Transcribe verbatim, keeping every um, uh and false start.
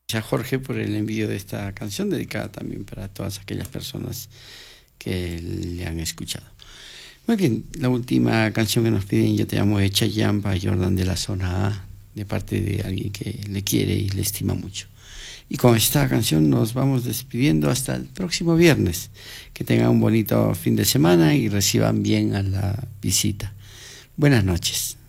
A Jorge por el envío de esta canción dedicada también para todas aquellas personas que le han escuchado. Muy bien, la última canción que nos piden, Yo te amo, de Chayanne para Jordan de la zona A, de parte de alguien que le quiere y le estima mucho. Y con esta canción nos vamos despidiendo hasta el próximo viernes. Que tengan un bonito fin de semana y reciban bien a la visita. Buenas noches.